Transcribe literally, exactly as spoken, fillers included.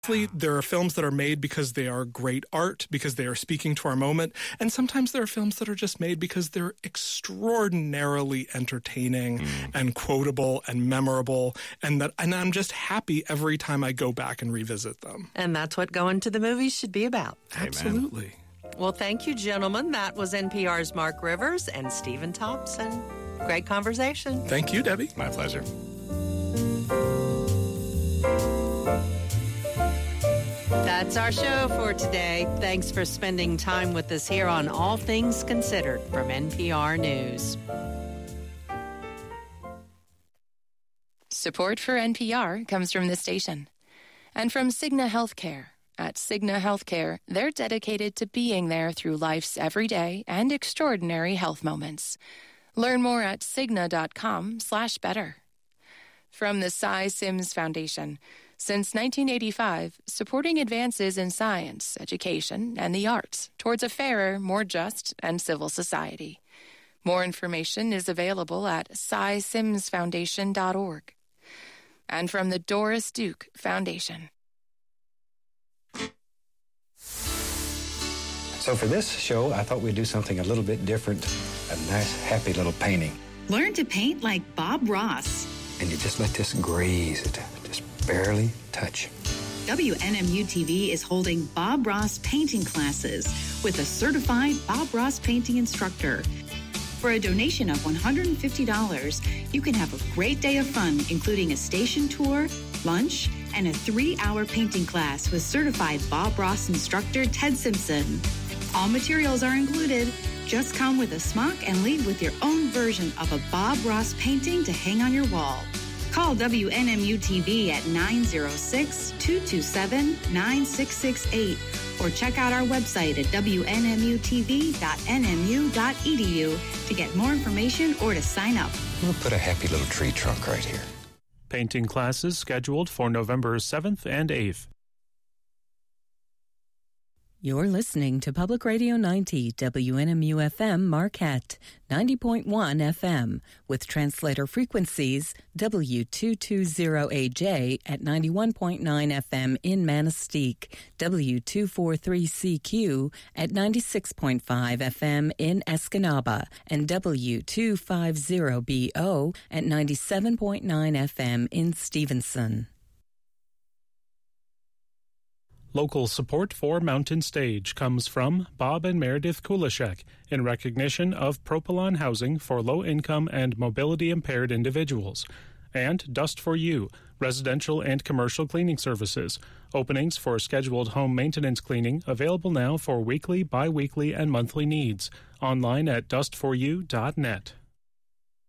There are films that are made because they are great art, because they are speaking to our moment, and sometimes there are films that are just made because they're extraordinarily entertaining mm. and quotable and memorable, and that and I'm just happy every time I go back and revisit them. And that's what going to the movies should be about. Absolutely. Amen. Well, thank you, gentlemen. That was N P R's Mark Rivers and Stephen Thompson. Great conversation. Thank you, Debbie. My pleasure. That's our show for today. Thanks for spending time with us here on All Things Considered from N P R News. Support for N P R comes from the station and from Cigna Healthcare. At Cigna Healthcare, they're dedicated to being there through life's everyday and extraordinary health moments. Learn more at cigna.com slash better. From the Cy Sims Foundation, since nineteen eighty-five, supporting advances in science, education, and the arts towards a fairer, more just, and civil society. More information is available at cy sims foundation dot org. And from the Doris Duke Foundation. So for this show, I thought we'd do something a little bit different, a nice, happy little painting. Learn to paint like Bob Ross. And you just let this graze it, just barely touch. W N M U T V is holding Bob Ross painting classes with a certified Bob Ross painting instructor. For a donation of one hundred fifty dollars, you can have a great day of fun, including a station tour, lunch, and a three-hour painting class with certified Bob Ross instructor Ted Simpson. All materials are included. Just come with a smock and leave with your own version of a Bob Ross painting to hang on your wall. Call W N M U T V at nine oh six, two two seven, nine six six eight or check out our website at w n m u t v dot n m u dot e d u to get more information or to sign up. We'll put a happy little tree trunk right here. Painting classes scheduled for November seventh and eighth. You're listening to Public Radio ninety, W N M U F M Marquette, ninety point one F M, with translator frequencies W two twenty A J at ninety-one point nine F M in Manistee, W two forty-three C Q at ninety-six point five F M in Escanaba, and W two fifty B O at ninety-seven point nine F M in Stevenson. Local support for Mountain Stage comes from Bob and Meredith Kulishek in recognition of Propylon housing for low-income and mobility-impaired individuals. And Dust for You, residential and commercial cleaning services. Openings for scheduled home maintenance cleaning available now for weekly, bi-weekly, and monthly needs. Online at dust for you dot net.